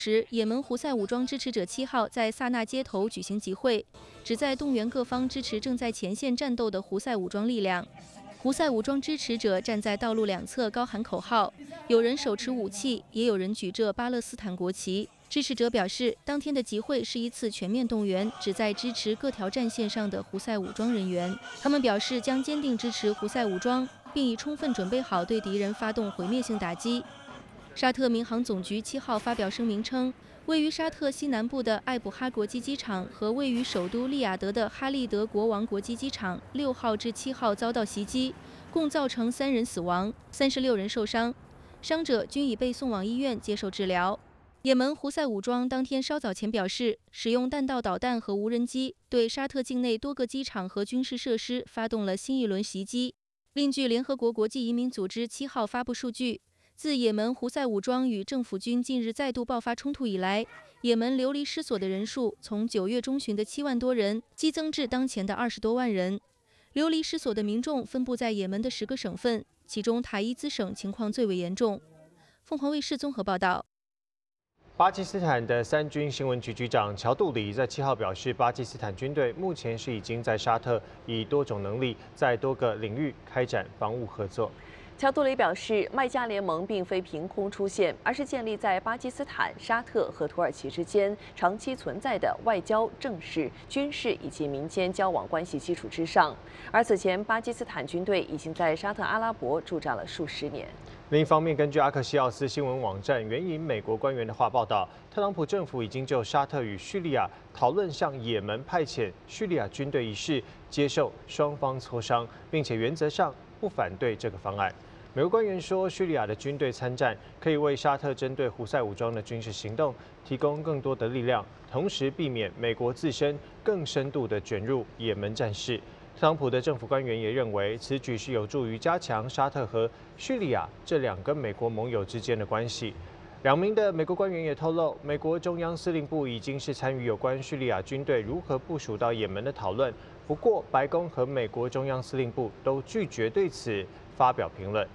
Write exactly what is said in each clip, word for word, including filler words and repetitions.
时，也门胡塞武装支持者七号在萨那街头举行集会，旨在动员各方支持正在前线战斗的胡塞武装力量。胡塞武装支持者站在道路两侧高喊口号，有人手持武器，也有人举着巴勒斯坦国旗。支持者表示，当天的集会是一次全面动员，旨在支持各条战线上的胡塞武装人员。他们表示将坚定支持胡塞武装，并已充分准备好对敌人发动毁灭性打击。沙特民航总局七号发表声明称，位于沙特西南部的艾卜哈国际机场和位于首都利雅得的哈利德国王国际机场六号至七号遭到袭击，共造成三人死亡，三十六人受伤，伤者均已被送往医院接受治疗。也门胡塞武装当天稍早前表示，使用弹道导弹和无人机对沙特境内多个机场和军事设施发动了新一轮袭击。另据联合国国际移民组织七号发布数据，自也门胡塞武装与政府军近日再度爆发冲突以来，也门流离失所的人数从九月中旬的七万多人激增至当前的二十多万人。流离失所的民众分布在也门的十个省份，其中塔伊兹省情况最为严重。凤凰卫视综合报道。 巴基斯坦的三军新闻局局长乔杜里在七号表示，巴基斯坦军队目前是已经在沙特以多种能力在多个领域开展防务合作。 乔杜里表示，麦加联盟并非凭空出现，而是建立在巴基斯坦、沙特和土耳其之间长期存在的外交、政事、军事以及民间交往关系基础之上。而此前，巴基斯坦军队已经在沙特阿拉伯驻扎了数十年。 另一方面，根据阿克西奥斯新闻网站援引美国官员的话报道，特朗普政府已经就沙特与叙利亚讨论向也门派遣叙利亚军队一事接受双方磋商，并且原则上不反对这个方案。美国官员说，叙利亚的军队参战可以为沙特针对胡塞武装的军事行动提供更多的力量，同时避免美国自身更深度的卷入也门战事。特朗普的政府官员也认为，此举是有助于加强沙特和叙利亚这两个美国盟友之间的关系。两名的美国官员也透露，美国中央司令部已经是参与有关叙利亚军队如何部署到也门的讨论，不过白宫和美国中央司令部都拒绝对此发表评论。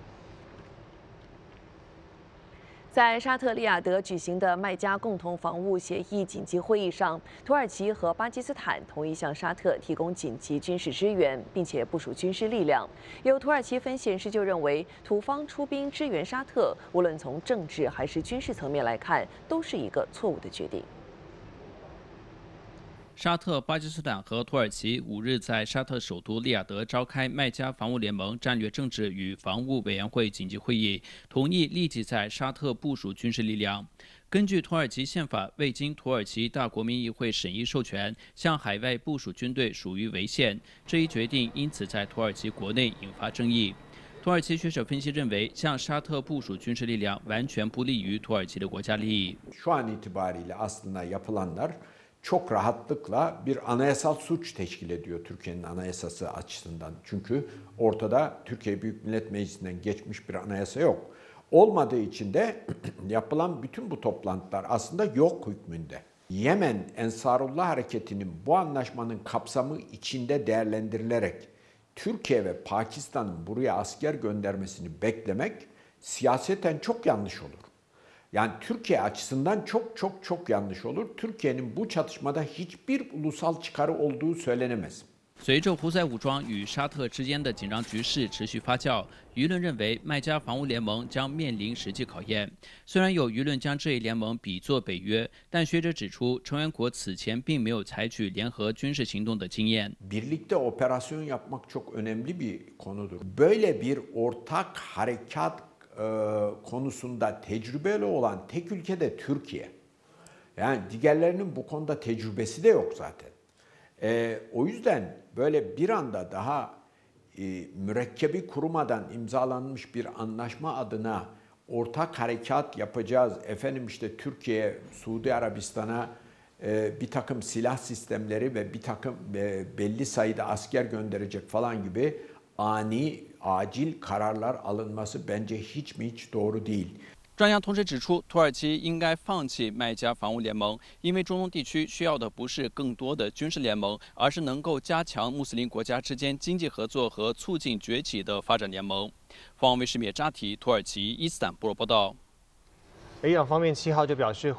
在沙特利雅得举行的麦加共同防务协议紧急会议上，土耳其和巴基斯坦同意向沙特提供紧急军事支援，并且部署军事力量。有土耳其分析人士就认为，土方出兵支援沙特，无论从政治还是军事层面来看，都是一个错误的决定。 沙特、巴基斯坦和土耳其五日在沙特首都利雅得召开麦加防务联盟战略政治与防务委员会紧急会议，同意立即在沙特部署军事力量。根据土耳其宪法，未经土耳其大国民议会审议授权，向海外部署军队属于违宪。这一决定因此在土耳其国内引发争议。土耳其学者分析认为，向沙特部署军事力量完全不利于土耳其的国家利益。 Şu an itibariyle aslında yapılanlar çok rahatlıkla bir anayasal suç teşkil ediyor Türkiye'nin anayasası açısından. Çünkü ortada Türkiye Büyük Millet Meclisi'nden geçmiş bir anayasa yok. Olmadığı için de yapılan bütün bu toplantılar aslında yok hükmünde. Yemen Ensarullah Hareketi'nin bu anlaşmanın kapsamı içinde değerlendirilerek Türkiye ve Pakistan'ın buraya asker göndermesini beklemek siyaseten çok yanlış olur. Yani Türkiye açısından çok çok çok yanlış olur. Türkiye'nin bu çatışmada hiçbir ulusal çıkarı olduğu söylenemez. 随着胡塞武装与沙特之间的紧张局势持续发酵，舆论认为麦加防务联盟将面临实际考验。虽然有舆论将这一联盟比作北约，但学者指出，成员国此前并没有采取联合军事行动的经验。 Birlikte operasyon yapmak çok önemli bir konudur. Böyle bir ortak harekat e, konusunda tecrübeli olan tek ülke de Türkiye. Yani diğerlerinin bu konuda tecrübesi de yok zaten. E, o yüzden böyle bir anda daha e, mürekkebi kurumadan imzalanmış bir anlaşma adına ortak harekat yapacağız. Efendim işte Türkiye, Suudi Arabistan'a e, bir takım silah sistemleri ve bir takım e, belli sayıda asker gönderecek falan gibi ani, acil kararlar alınması bence hiç mi hiç doğru değil. 专家同时指出，土耳其应该放弃麦加防务联盟，因为中东地区需要的不是更多的军事联盟，而是能够加强穆斯林国家之间经济合作和促进崛起的发展联盟。凤凰卫视灭扎提，土耳其伊斯坦布尔报道。 而伊朗方面七号就表示。